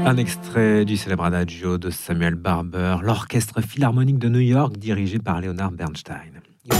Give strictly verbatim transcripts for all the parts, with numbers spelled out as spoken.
Un extrait du célèbre Adagio de Samuel Barber, l'Orchestre Philharmonique de New York, dirigé par Leonard Bernstein.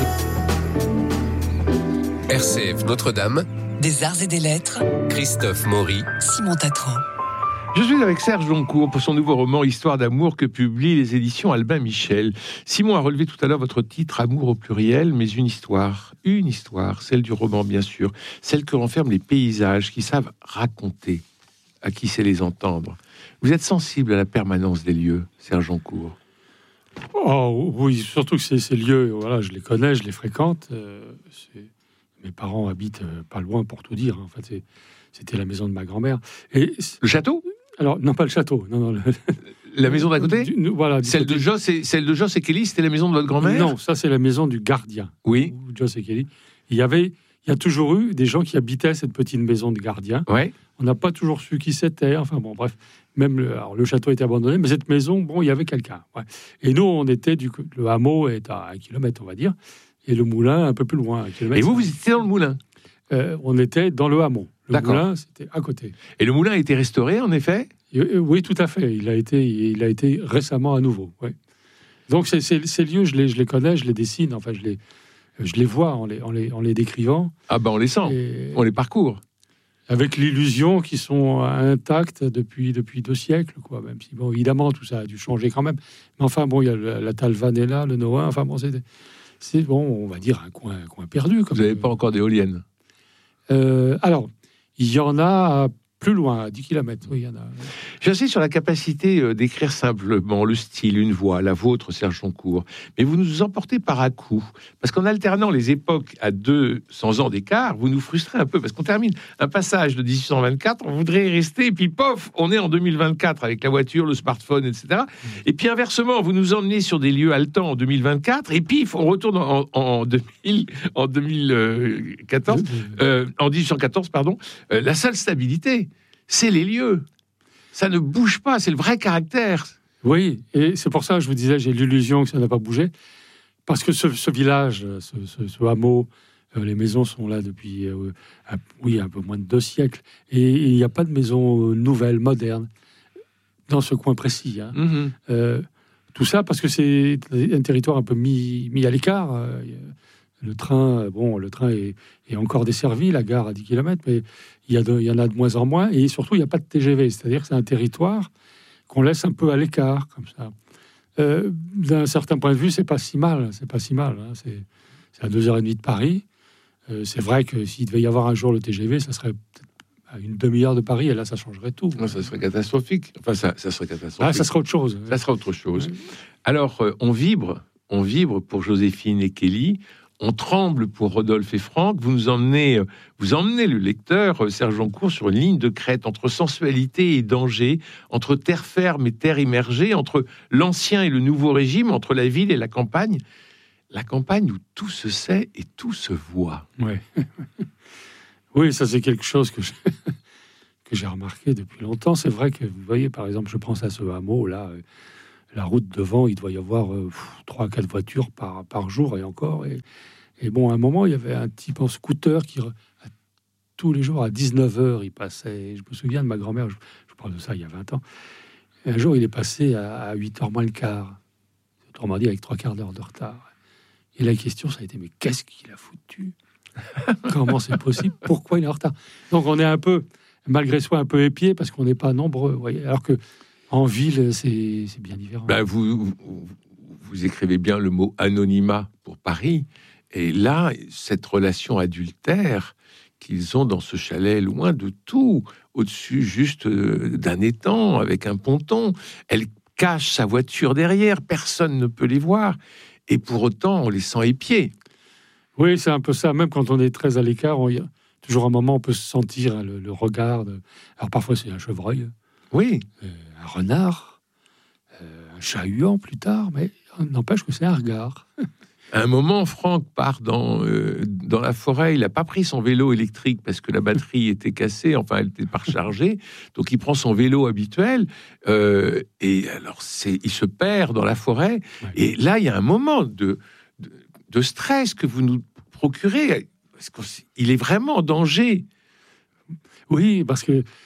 R C F Notre-Dame, des arts et des lettres, Christophe Maury, Simon Tatran. Je suis avec Serge Joncour pour son nouveau roman Histoire d'amour que publient les éditions Albin Michel. Simon a relevé tout à l'heure votre titre Amour au pluriel, mais une histoire, une histoire, celle du roman bien sûr, celle que renferment les paysages qui savent raconter à qui sait les entendre. Vous êtes sensible à la permanence des lieux, Serge Joncour? Oh oui, surtout que ces, ces lieux, voilà, je les connais, je les fréquente. Euh, mes parents habitent euh, pas loin pour tout dire. En fait, c'est, c'était la maison de ma grand-mère. Et le château? Alors non, pas le château. Non, non. Le, la maison d'à côté. Du, voilà. Celle côté. de Joss et celle de Joss et Kelly, c'était la maison de votre grand-mère? Non, ça c'est la maison du gardien. Oui. Joss et Kelly. Il y avait, il y a toujours eu des gens qui habitaient cette petite maison de gardien. Ouais. On n'a pas toujours su qui c'était. Enfin bon, bref. Même le, alors, le château était abandonné, mais cette maison, bon, il y avait quelqu'un. Ouais. Et nous, on était du le hameau est à un kilomètre, on va dire, et le moulin un peu plus loin. Un kilomètre, et vous, vous étiez dans le moulin? euh, On était dans le hameau. Le D'accord. moulin, c'était à côté. Et le moulin a été restauré, en effet? Et, euh, oui, tout à fait. Il a été, il a été récemment à nouveau. Ouais. Donc c'est, c'est, ces lieux, je les, je les connais, je les dessine. Enfin, je les, je les vois en les, en les, en les décrivant. Ah ben, on les sent, et... on les parcourt. Avec l'illusion qu'ils sont intacts depuis, depuis deux siècles, quoi. Même si, bon, évidemment, tout ça a dû changer quand même. Mais enfin, bon, il y a la, la Talvanella, le Noah. Enfin, bon, c'est, c'est bon, on va dire un coin, un coin perdu. Comme vous n'avez pas encore d'éoliennes? euh, Alors, il y en a plus loin, à dix kilomètres. Oui, il y en a. J'insiste sur la capacité euh, d'écrire simplement le style, une voix, la vôtre, Serge Joncour. Mais vous nous emportez par à coup. Parce qu'en alternant les époques à deux cents ans d'écart, vous nous frustrez un peu. Parce qu'on termine un passage de dix-huit cent vingt-quatre, on voudrait y rester, et puis pof, on est en deux mille vingt-quatre avec la voiture, le smartphone, et cetera. Et puis inversement, vous nous emmenez sur des lieux haletants en deux mille vingt-quatre, et puis on retourne en, en, deux mille, en deux mille quatorze, euh, en dix-huit cent quatorze, pardon. Euh, la seule stabilité, c'est les lieux. Ça ne bouge pas, c'est le vrai caractère. Oui, et c'est pour ça que je vous disais, j'ai l'illusion que ça n'a pas bougé. Parce que ce, ce village, ce, ce, ce hameau, euh, les maisons sont là depuis, euh, un, oui, un peu moins de deux siècles. Et il n'y a pas de maison nouvelle, moderne, dans ce coin précis. Hein. Mm-hmm. Euh, tout ça parce que c'est un territoire un peu mis, mis à l'écart. Euh, le train, bon, le train est, est encore desservi, la gare à dix kilomètres, mais il y, a de, il y en a de moins en moins. Et surtout, il n'y a pas de T G V. C'est-à-dire que c'est un territoire qu'on laisse un peu à l'écart, comme ça. Euh, d'un certain point de vue, c'est pas si mal. C'est pas si mal. Hein. C'est, c'est à deux heures trente de Paris. Euh, c'est vrai que s'il devait y avoir un jour le T G V, ça serait peut-être à une demi-heure de Paris, et là, ça changerait tout. Non, ça serait catastrophique. Enfin, ça, ça serait catastrophique. Ah, ça serait autre chose. Ça serait autre chose. Ouais. Alors, euh, on vibre, on vibre pour Joséphine et Kelly. On tremble pour Rodolphe et Franck. Vous nous emmenez, vous emmenez le lecteur, Serge Joncour, sur une ligne de crête entre sensualité et danger, entre terre ferme et terre immergée, entre l'ancien et le nouveau régime, entre la ville et la campagne. La campagne où tout se sait et tout se voit. Ouais. Oui, ça c'est quelque chose que, je, que j'ai remarqué depuis longtemps. C'est vrai que, vous voyez, par exemple, je pense à ce hameau, là, euh, la route devant, il doit y avoir euh, trois, quatre voitures par, par jour, et encore. Et, et bon, à un moment, il y avait un type en scooter qui, à, tous les jours, à dix-neuf heures, il passait. Je me souviens de ma grand-mère, je, je parle de ça il y a vingt ans. Et un jour, il est passé à, à huit heures moins le quart. Autrement dit, avec trois quarts d'heure de retard. Et la question, ça a été, mais qu'est-ce qu'il a foutu? Comment c'est possible? Pourquoi il est en retard? Donc on est un peu, malgré soi, un peu épié parce qu'on n'est pas nombreux. Vous voyez, alors que en ville, c'est, c'est bien différent. Ben vous, vous, vous écrivez bien le mot anonymat pour Paris. Et là, cette relation adultère qu'ils ont dans ce chalet, loin de tout, au-dessus juste d'un étang avec un ponton, elle cache sa voiture derrière, personne ne peut les voir. Et pour autant, on les sent épiés. Oui, c'est un peu ça. Même quand on est très à l'écart, il y a toujours un moment, on peut se sentir hein, le, le regard. De... Alors parfois, c'est un chevreuil, oui, euh, un renard, euh, un chat-huant plus tard, mais n'empêche que c'est un regard. À un moment, Franck part dans, euh, dans la forêt. Il n'a pas pris son vélo électrique parce que la batterie était cassée, enfin, elle était pas rechargée. Donc, il prend son vélo habituel euh, et alors, c'est, il se perd dans la forêt. Ouais. Et là, il y a un moment de, de, de stress que vous nous procurez parce qu'il est vraiment en danger. Oui, parce que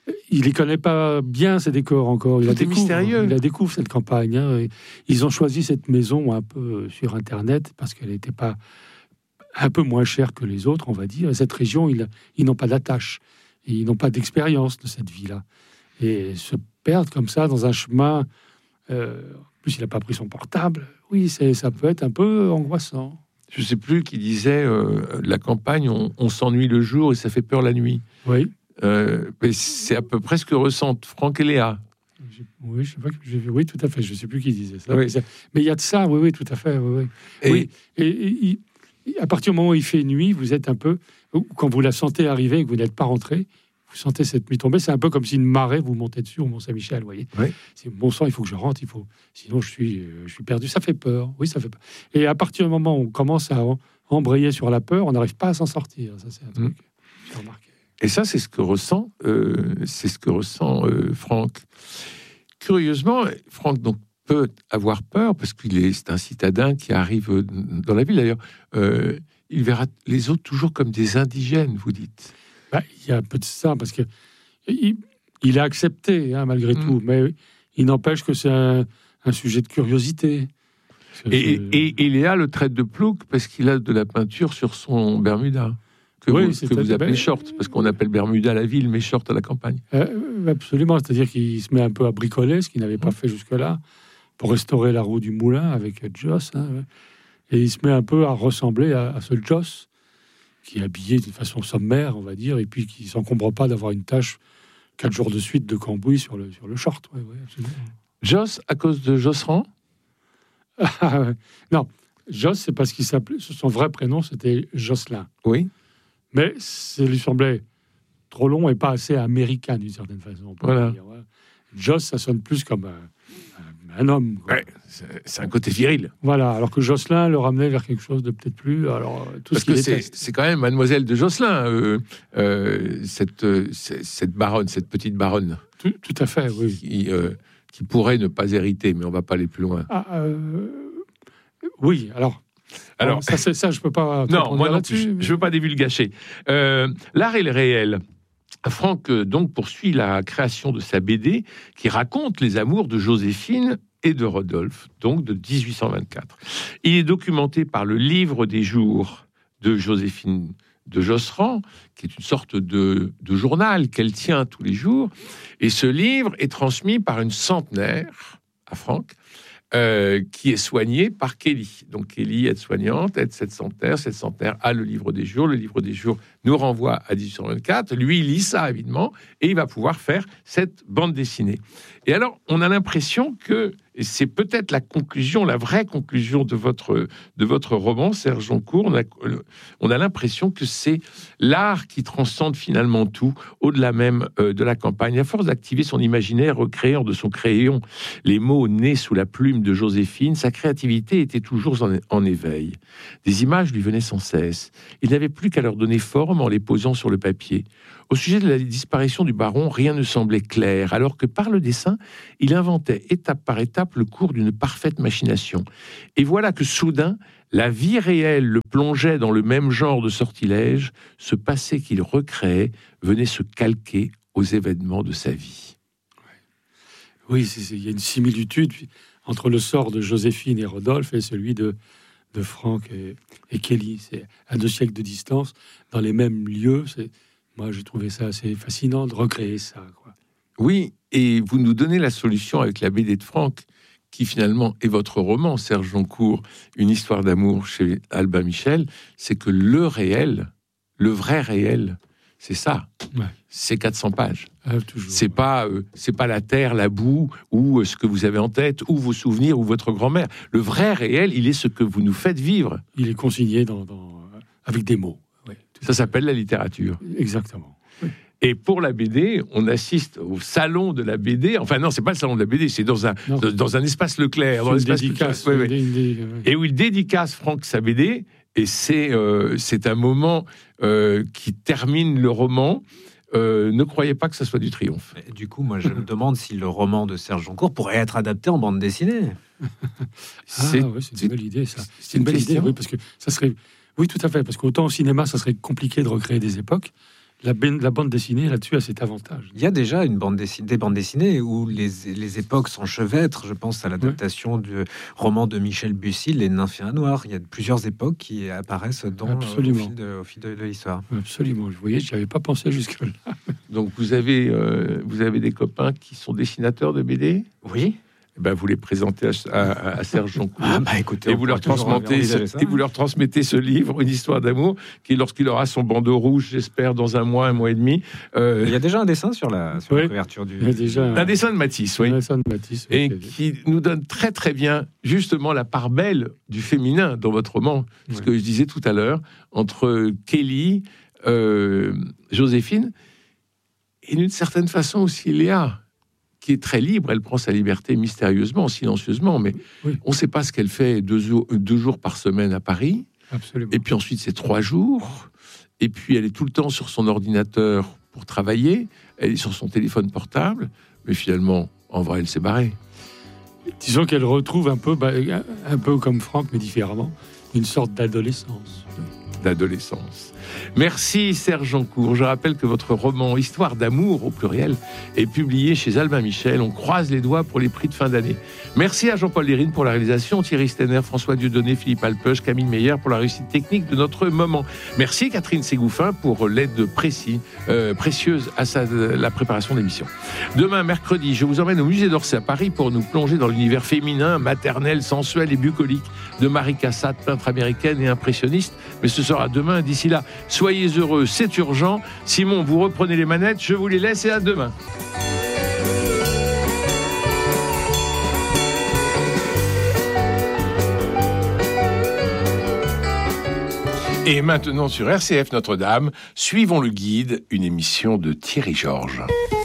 il les connaît pas bien, ces décors encore. Il Tout la est découvre, mystérieux. Il la découvre, cette campagne. Hein. Ils ont choisi cette maison un peu sur Internet parce qu'elle n'était pas un peu moins chère que les autres, on va dire. Et cette région, ils, ils n'ont pas d'attache. Ils n'ont pas d'expérience de cette vie-là. Et se perdre comme ça dans un chemin... Euh, en plus, il n'a pas pris son portable. Oui, c'est, ça peut être un peu angoissant. Je ne sais plus qui disait euh, la campagne, on, on s'ennuie le jour et ça fait peur la nuit. Oui. Euh, mais c'est à peu près ce que ressentent Franck et Léa. J'ai- Oui, je sais pas que j'ai vu. Oui, tout à fait. Je ne sais plus qui disait ça. Oui. Mais ça- Mais il y a de ça, oui, oui, tout à fait. Oui, oui. Et Oui. Et, et- et- et à partir du moment où il fait nuit, vous êtes un peu. ou Quand vous la sentez arriver et que vous n'êtes pas rentré, vous sentez cette nuit tomber. C'est un peu comme si une marée vous montait dessus au Mont-Saint-Michel, vous voyez. Oui. C'est bon sang, il faut que je rentre, il faut. Sinon, je suis, euh, je suis perdu. Ça fait peur. Oui, ça fait peur. Et à partir du moment où on commence à en- embrayer sur la peur, on n'arrive pas à s'en sortir. Ça, c'est un truc. que j'ai remarqué. Et ça, c'est ce que ressent, euh, c'est ce que ressent euh, Franck. Curieusement, Franck donc peut avoir peur parce qu'il est, c'est un citadin qui arrive euh, dans la ville. D'ailleurs, euh, il verra les autres toujours comme des indigènes. Vous dites. Bah, il y a un peu de ça, parce que il, il a accepté, hein, malgré Mm. tout, mais il n'empêche que c'est un, un sujet de curiosité. Parce que Et, c'est- et, et Léa le traite de plouc parce qu'il a de la peinture sur son Bermuda. Que Oui, vous, c'est que vous très- appelez ben- short, parce qu'on appelle Bermuda la ville, mais short à la campagne. Euh, absolument, c'est-à-dire qu'il se met un peu à bricoler, ce qu'il n'avait pas fait jusque-là, pour restaurer la roue du moulin avec Joss. Hein, ouais. Et il se met un peu à ressembler à, à ce Joss, qui est habillé d'une façon sommaire, on va dire, et puis qui ne s'encombre pas d'avoir une tache quatre jours de suite de cambouis sur le, sur le short. Ouais, ouais, absolument. Joss, à cause de Josserand. Ah, ouais. Non, Joss, c'est parce qu'il s'appelait, son vrai prénom, c'était Jocelyn. Oui. Mais ça lui semblait trop long et pas assez américain d'une certaine façon. on peut Voilà. dire, ouais. Joss, ça sonne plus comme un, un- un homme. quoi. Ouais, c'est c'est un côté viril. Voilà, alors que Jocelyn le ramenait vers quelque chose de peut-être plus. Alors, euh, tout Parce ce qu'il que c'est déteste. c'est quand même Mademoiselle de Josselin, euh, euh, cette, euh, c'est- cette baronne, cette petite baronne, Tout, tout à fait, oui. qui, euh, qui pourrait ne pas hériter, mais on va pas aller plus loin. Ah, euh, oui, alors. Alors, bon, ça, c'est ça, je peux pas. te non, répondre moi non là-dessus, plus, mais- je veux pas divulgacher. Euh, L'art et le réel. Franck euh, donc poursuit la création de sa B D qui raconte les amours de Joséphine et de Rodolphe, donc de dix-huit cent vingt-quatre. Il est documenté par le livre des jours de Joséphine de Josserand, qui est une sorte de, de journal qu'elle tient tous les jours. Et ce livre est transmis par une centenaire à Franck, euh, qui est soignée par Kelly. Donc Kelly, aide-soignante, aide cette centenaire. Cette centenaire a le livre des jours. Le livre des jours nous renvoie à dix-huit cent vingt-quatre. Lui, il lit ça, évidemment, et il va pouvoir faire cette bande dessinée. Et alors, on a l'impression que, et c'est peut-être la conclusion, la vraie conclusion de votre, de votre roman, Serge Joncourt, on a, on a l'impression que c'est l'art qui transcende finalement tout, au-delà même euh, de la campagne. À force d'activer son imaginaire, recréant de son crayon les mots nés sous la plume de Joséphine, sa créativité était toujours en, en éveil. Des images lui venaient sans cesse. Il n'avait plus qu'à leur donner forme en les posant sur le papier. Au sujet de la disparition du baron, rien ne semblait clair, alors que par le dessin, il inventait étape par étape le cours d'une parfaite machination. Et voilà que soudain, la vie réelle le plongeait dans le même genre de sortilège. Ce passé qu'il recréait venait se calquer aux événements de sa vie. Oui, c'est- c'est- il y a une similitude entre le sort de Joséphine et Rodolphe et celui de, de Franck et, et Kelly. C'est à deux siècles de distance, dans les mêmes lieux. C'est, moi, j'ai trouvé ça assez fascinant de recréer ça, quoi. Oui, et vous nous donnez la solution avec la B D de Franck, qui finalement est votre roman, Serge Joncourt, Une histoire d'amour chez Albin Michel. C'est que le réel, le vrai réel, c'est ça. Ouais. C'est quatre cents pages. Ah, toujours. C'est pas, euh, c'est pas la terre, la boue, ou euh, ce que vous avez en tête, ou vos souvenirs, ou votre grand-mère. Le vrai réel, il est ce que vous nous faites vivre. Il est consigné dans, dans- avec des mots. Ouais, tout Ça s'appelle la littérature. exactement. Et pour la B D, on assiste au salon de la B D. Enfin non, c'est pas le salon de la B D, c'est dans un Non. dans un espace Leclerc, dans C'est une l'espace dédicace. Leclerc. Ouais, ouais. une dé- une dé- ouais. Et où il dédicace Franck sa B D. Et c'est euh, c'est un moment euh, qui termine le roman. Euh, ne croyez pas que ça soit du triomphe. Et du coup, moi, je me demande si le roman de Serge Joncourt pourrait être adapté en bande dessinée. C'est Ah, ouais, c'est c'est- une belle idée, ça. c'est C'est une une belle question. idée, oui, parce que ça serait. Oui, tout à fait, parce qu'autant au cinéma, ça serait compliqué de recréer des époques, la, ben- la bande dessinée là-dessus a cet avantage. Il y a déjà une bande dessinée, des bandes dessinées où les, les époques s'enchevêtrent. Je pense à l'adaptation du roman de Michel Bussy, Les Nymphes et un Noir. Il y a plusieurs époques qui apparaissent dans, Absolument. au fil de, au fil de, de l'histoire. Absolument. Vous voyez, j'y avais pas pensé jusque-là. Donc vous avez, euh, vous avez des copains qui sont dessinateurs de B D. Oui. Eh ben, vous les présentez à, à, à Serge Joncour. Ah bah écoutez, Et on vous, leur pourra toujours transmettez ce, envisager ça. et vous leur transmettez ce livre, Une histoire d'amour, qui, lorsqu'il aura son bandeau rouge, j'espère, dans un mois, un mois et demi. Euh, Il y a déjà un dessin sur la, sur Oui. la couverture du. Il y a déjà un dessin de Matisse, oui. Vincent de Matisse, Et oui. qui nous donne très très bien justement la part belle du féminin dans votre roman. Ce Ouais. que je disais tout à l'heure, entre Kelly, euh, Joséphine, et d'une certaine façon aussi Léa, qui est très libre. Elle prend sa liberté mystérieusement, silencieusement, mais Oui. on ne sait pas ce qu'elle fait deux jours, deux jours par semaine à Paris. Absolument. Et puis ensuite, c'est trois jours. Et puis, elle est tout le temps sur son ordinateur pour travailler. Elle est sur son téléphone portable. Mais finalement, en vrai, elle s'est barrée. Disons qu'elle retrouve un peu, bah, un peu comme Franck, mais différemment, une sorte d'adolescence. D'adolescence. Merci Serge Joncour. Je rappelle que votre roman Histoire d'amour au pluriel est publié chez Albin Michel. On croise les doigts pour les prix de fin d'année. Merci à Jean-Paul Lérine pour la réalisation, Thierry Stenner, François Dieudonné, Philippe Alpeuch, Camille Meyer pour la réussite technique de notre moment. Merci Catherine Ségouffin pour l'aide précis, euh, précieuse à sa, la préparation de l'émission. Demain, mercredi, je vous emmène au musée d'Orsay à Paris pour nous plonger dans l'univers féminin, maternel, sensuel et bucolique de Marie Cassatt, peintre américaine et impressionniste. Mais ce sera demain. D'ici là, soyez heureux, c'est urgent. Simon, vous reprenez les manettes, je vous les laisse et à demain. Et maintenant sur R C F Notre-Dame, suivons le guide, une émission de Thierry Georges.